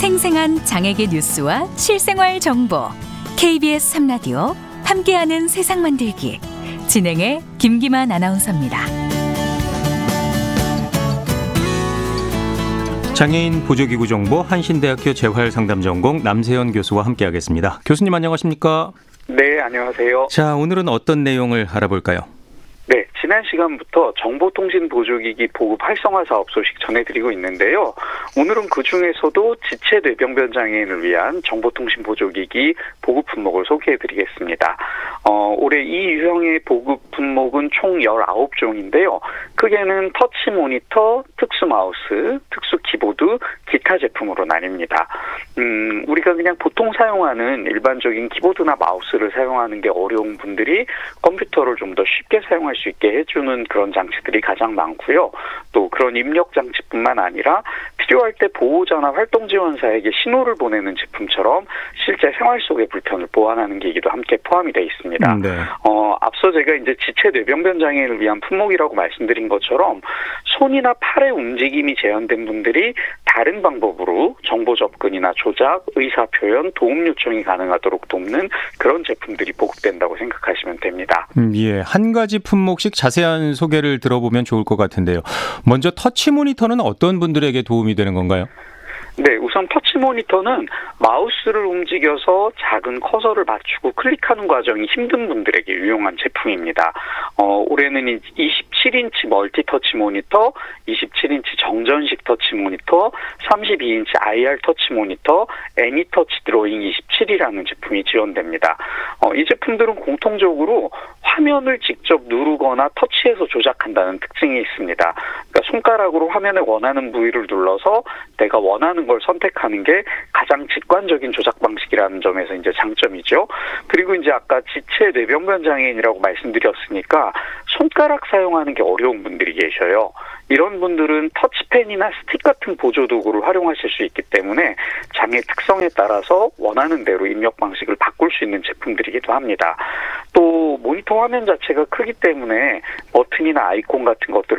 생생한 장애계 뉴스와 실생활 정보 KBS 3라디오 함께하는 세상 만들기 진행의 김기만 아나운서입니다. 장애인 보조기구 정보 한신대학교 재활상담전공 남세현 교수와 함께하겠습니다. 교수님 안녕하십니까? 네, 안녕하세요. 자, 오늘은 어떤 내용을 알아볼까요? 네, 지난 시간부터 정보통신 보조기기 보급 활성화 사업 소식 전해드리고 있는데요. 오늘은 그중에서도 지체 뇌병변 장애인을 위한 정보통신 보조기기 보급 품목을 소개해드리겠습니다. 올해 이 유형의 보급 품목은 총 19종인데요. 크게는 터치 모니터, 특수 마우스, 특수 키보드, 기타 제품으로 나뉩니다. 우리가 그냥 보통 사용하는 일반적인 키보드나 마우스를 사용하는 게 어려운 분들이 컴퓨터를 좀 더 쉽게 사용할 수 있게 해주는 그런 장치들이 가장 많고요. 또 그런 입력 장치뿐만 아니라 필요할 때 보호자나 활동지원사에게 신호를 보내는 제품처럼 실제 생활 속의 불편을 보완하는 기기도 함께 포함이 되어 있습니다. 네. 앞서 제가 이제 지체 뇌병변 장애인을 위한 품목이라고 말씀드린 것처럼 손이나 팔의 움직임이 제한된 분들이 다른 방법으로 정보 접근이나 조작, 의사 표현, 도움 요청이 가능하도록 돕는 그런 제품들이 보급된다고 생각하시면 됩니다. 예, 한 가지 품목씩 자세한 소개를 들어보면 좋을 것 같은데요. 먼저 터치 모니터는 어떤 분들에게 도움이 되는 건가요? 네, 우선 터치 모니터는 마우스를 움직여서 작은 커서를 맞추고 클릭하는 과정이 힘든 분들에게 유용한 제품입니다. 올해는 27인치 멀티 터치 모니터, 27인치 정전식 터치 모니터, 32인치 IR 터치 모니터, 애니터치 드로잉 27이라는 제품이 지원됩니다. 이 제품들은 공통적으로 화면을 직접 누르거나 터치해서 조작한다는 특징이 있습니다. 그러니까 손가락으로 화면에 원하는 부위를 눌러서 내가 원하는 걸 선택하는 게 가장 직관적인 조작 방식이라는 점에서 이제 장점이죠. 그리고 이제 아까 지체 뇌병변 장애인이라고 말씀드렸으니까 손가락 사용하는 게 어려운 분들이 계셔요. 이런 분들은 터치펜이나 스틱 같은 보조 도구를 활용하실 수 있기 때문에 장애 특성에 따라서 원하는 대로 입력 방식을 바꿀 수 있는 제품들이기도 합니다. 또 모니터 화면 자체가 크기 때문에 버튼이나 아이콘 같은 것들을